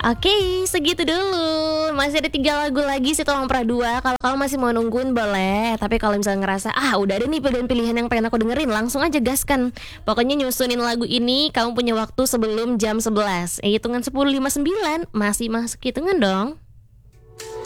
Oke, segitu dulu. Masih ada 3 lagu lagi sih Tolong Pradua. Kalau kamu masih mau nungguin boleh. Tapi kalau misalnya ngerasa udah ada nih pilihan-pilihan yang pengen aku dengerin, langsung aja gaskan. Pokoknya nyusunin lagu ini kamu punya waktu sebelum jam 11. Hitungan 10.59 masih masuk hitungan dong.